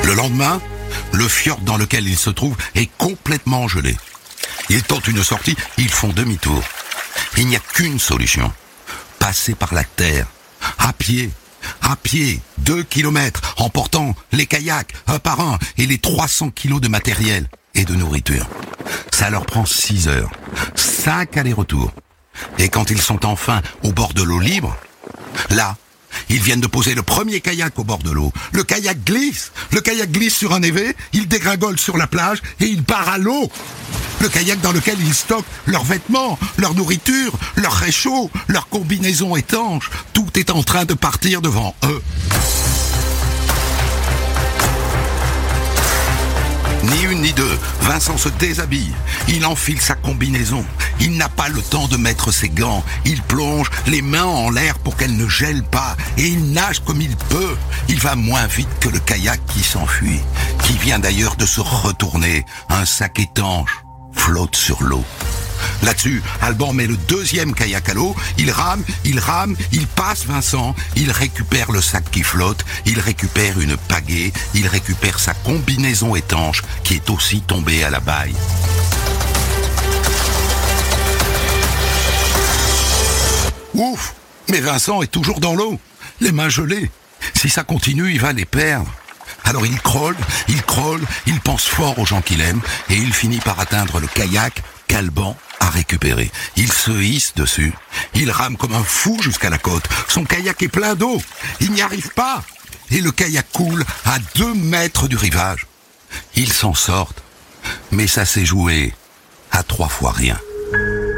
Le lendemain, le fjord dans lequel ils se trouvent est complètement gelé. Ils tentent une sortie, ils font demi-tour. Il n'y a qu'une solution. Passer par la terre, à pied, 2 kilomètres, en portant les kayaks un par un et les 300 kilos de matériel et de nourriture. Ça leur prend 6 heures, 5 allers-retours. Et quand ils sont enfin au bord de l'eau libre, là, ils viennent de poser le premier kayak au bord de l'eau. Le kayak glisse sur un évé, il dégringole sur la plage et il part à l'eau. Le kayak dans lequel ils stockent leurs vêtements, leur nourriture, leurs réchauds, leurs combinaisons étanches. Tout est en train de partir devant eux. Ni une ni deux, Vincent se déshabille. Il enfile sa combinaison. Il n'a pas le temps de mettre ses gants. Il plonge les mains en l'air pour qu'elles ne gèlent pas. Et il nage comme il peut. Il va moins vite que le kayak qui s'enfuit, qui vient d'ailleurs de se retourner. Un sac étanche flotte sur l'eau. Là-dessus, Alban met le deuxième kayak à l'eau, il rame, il passe Vincent, il récupère le sac qui flotte, il récupère une pagaie, il récupère sa combinaison étanche qui est aussi tombée à la baille. Ouf! Mais Vincent est toujours dans l'eau, les mains gelées. Si ça continue, il va les perdre. Alors il crolle, il pense fort aux gens qu'il aime, et il finit par atteindre le kayak qu'Alban a récupéré. Il se hisse dessus, il rame comme un fou jusqu'à la côte. Son kayak est plein d'eau, il n'y arrive pas, et le kayak coule à 2 mètres du rivage. Ils s'en sortent, mais ça s'est joué à 3 fois rien.